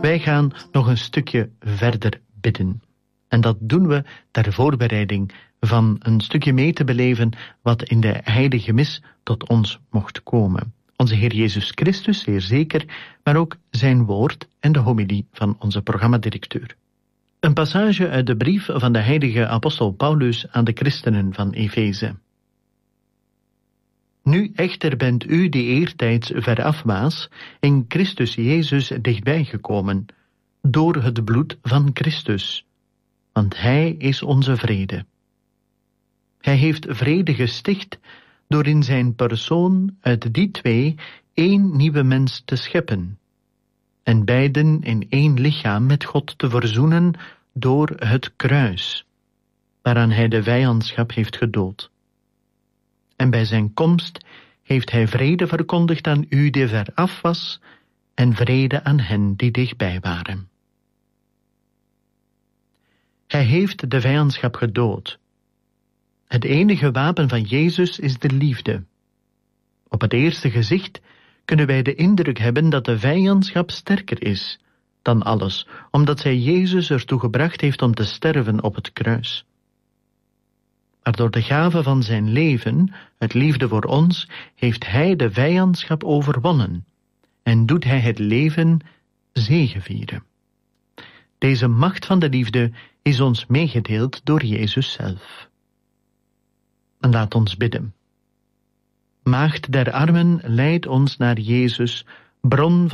Wij gaan nog een stukje verder bidden. En dat doen we ter voorbereiding van een stukje mee te beleven wat in de heilige mis tot ons mocht komen. Onze Heer Jezus Christus, zeer zeker, maar ook zijn woord en de homilie van onze programmadirecteur. Een passage uit de brief van de heilige apostel Paulus aan de christenen van Efeze. Nu echter bent u die eertijds veraf waas, in Christus Jezus dichtbij gekomen, door het bloed van Christus, want Hij is onze vrede. Hij heeft vrede gesticht door in zijn persoon uit die twee één nieuwe mens te scheppen, en beiden in één lichaam met God te verzoenen door het kruis, waaraan Hij de vijandschap heeft gedood. En bij zijn komst heeft Hij vrede verkondigd aan u die veraf was, en vrede aan hen die dichtbij waren. Hij heeft de vijandschap gedood. Het enige wapen van Jezus is de liefde. Op het eerste gezicht kunnen wij de indruk hebben dat de vijandschap sterker is dan alles, omdat zij Jezus ertoe gebracht heeft om te sterven op het kruis. Maar door de gave van zijn leven, het liefde voor ons, heeft Hij de vijandschap overwonnen en doet Hij het leven zegevieren. Deze macht van de liefde is ons meegedeeld door Jezus zelf. En laat ons bidden. Maagd der armen, leid ons naar Jezus, bron